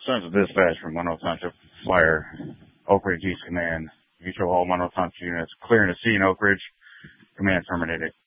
Central Dispatch from Monroe Township Fire, Oak Ridge East Command. Mutual all Monroe Township units clearing the scene, Oak Ridge. Command terminated.